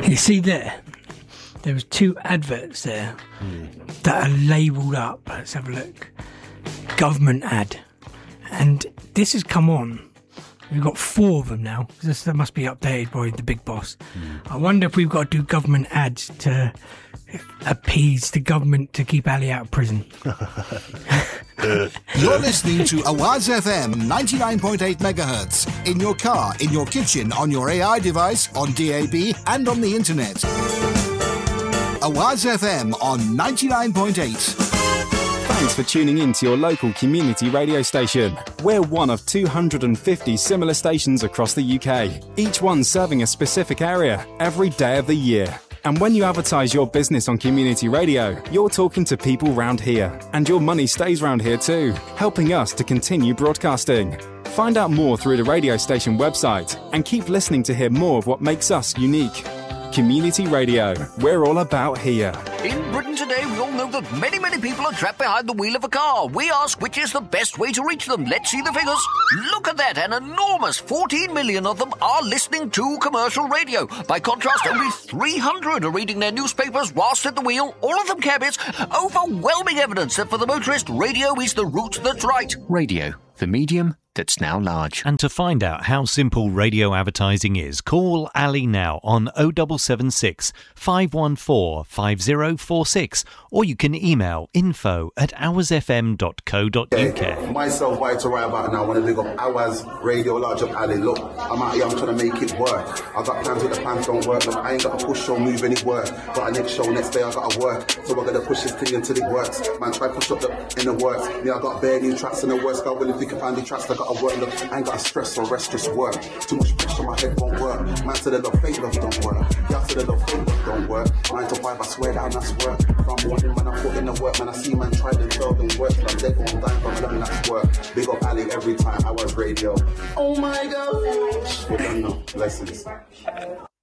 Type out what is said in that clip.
You see there was 2 adverts there that are labelled up. Let's have a look. Government ad. And this has come on. We've got 4 of them now. That must be updated by the big boss. I wonder if we've got to do government ads to appease the government to keep Ali out of prison. You're listening to Awaz FM 99.8 megahertz in your car, in your kitchen, on your AI device, on DAB and on the internet. Awaz FM on 99.8. Thanks for tuning in to your local community radio station. We're one of 250 similar stations across the UK, each one serving a specific area every day of the year. And when you advertise your business on community radio, you're talking to people round here. And your money stays round here too, helping us to continue broadcasting. Find out more through the radio station website and keep listening to hear more of what makes us unique. Community Radio, we're all about here. In Britain today, we all know that many people are trapped behind the wheel of a car. We ask which is the best way to reach them. Let's see the figures. Look at that, an enormous 14 million of them are listening to commercial radio. By contrast, only 300 are reading their newspapers whilst at the wheel, all of them cabbies. Overwhelming evidence that for the motorist, radio is the route that's right. Radio, the medium that's now large. And to find out how simple radio advertising is, call Ali now on 0776 514 5046, or you can email info@awazfm.co.uk. Myself, White to right about now, I want to big up Awaz Radio, large up Ali. Look, I'm out here, I'm trying to make it work. I got plans with the plans don't work. Look, I ain't got to push show, move any work. Got a next show, next day I got to work. So I got to push this thing until it works. Man, try push up in the works. Yeah, I got bare new tracks in the works. Got really think about the tracks that got to work. Look, I ain't got to stress or rest, just work. Too much pressure, my head won't work. Man said the love, fake love don't work. Y'all said the love, fake love don't work. 9 to 5, I swear down, that's work. From morning when I put in the work, man, I see man try and tell them work. I'm dead on time, but I'm that's work. Big up Ali every time, Awaz Radio. Oh my God. Well done now. Blessings.